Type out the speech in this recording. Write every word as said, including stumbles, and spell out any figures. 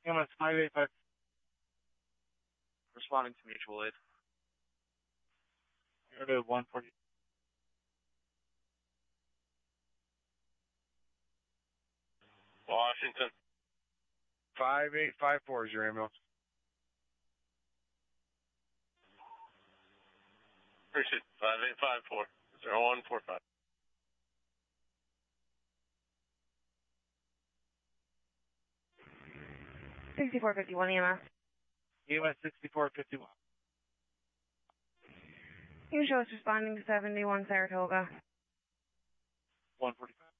Ambulance five eight five. Responding to mutual aid. Go to one forty. Washington. five eight five four is your ambulance. Appreciate it. five eight five four. zero one four five. sixty-four fifty-one E M S. E M S sixty-four fifty-one. You show us responding to seventy-one Saratoga. one forty-five.